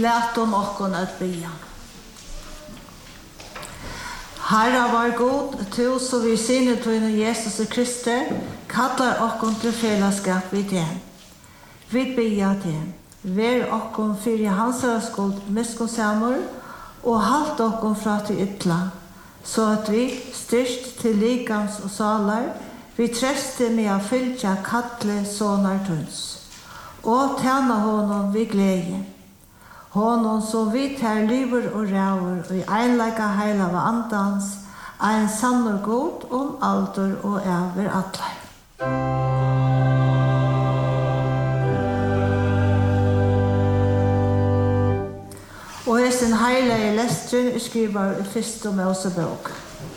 Latom okkon at bia. Herra var god, tu så vi sinne tøyne Jesus Kristi, kallar okkon til fellesskap vid det. Vi bia det. Ver okkon fyrir hansara skuld miskonsamur, og halt okkon fra til ytla, så at vi styrst til likams og salar, vi treste med å fylja kattle sonar tunns, og tjena honom vi glede. Honom som vi tar liver og ræver, og i einleika heila av andans, ein sannor god alder og over atler. Og i sin heila i lestren skriver i første Mosebok.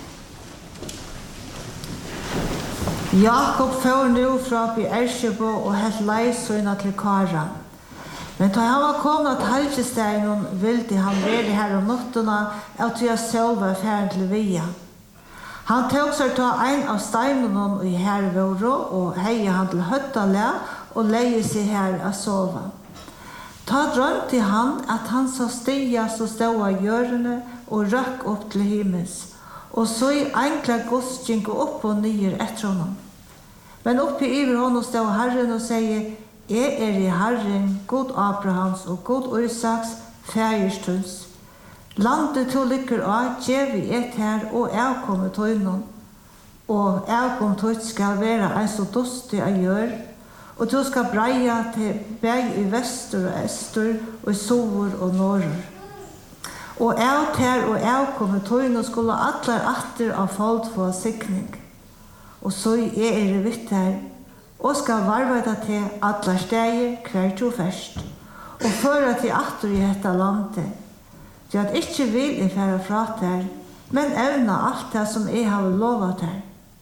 Jakob får nu fra Beersheba og helt leisøyna til Karan. Men da han var kommet til Helgesteinen, ville han være her om nottene, og til å sove ferden til Via. Han tok seg til en av steinene i hervåret, og heie han til høttale, og leie seg her og sove. Da drømte han at han så stiga så stod av hjørne og røk opp til himmels, og så i enkla gods gikk opp og nyer etter honom. Men oppi iver honom stod Herren og sier, jeg i Herren, god Abrahams og god Isaks, fægerstuns. Landet to lykker av, gjevi et her og avkommet tøynon, og avkommet tøyt skal være en så dustig av gjør, og du skal breia til beg i vester og øster, og i sovor og norrer. Og av her og avkommet tøynon skulle atler atter av folk få sikning. Og så er vitt her, og skal varveta til atler steier hver to først, og føre til atter i dette landet, til at ikke vil jeg fære fra der, men evna alt det som jeg har lovet der.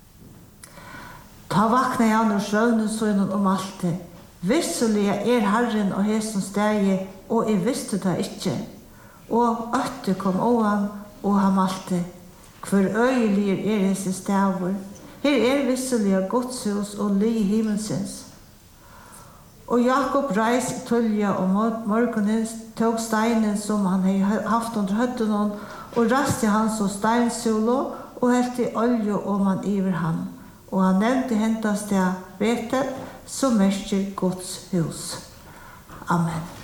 Ta vakna jeg og sjøvne sønnen om alt det. Visselig er Herren og hesen steg, og jeg visste det ikke. Og øtte kom ovan, og han malte. Hvor øyelig er hese stavur. Her visselig godshus og li himmelsens. Og Jakob reis tølja og morgonen tog steinen som han hadde haft under høttenen, og raste hans og steinsolo, og helt i olje om han iver han. Og han nevnte hentas det Betel, som merker Guds hus. Amen.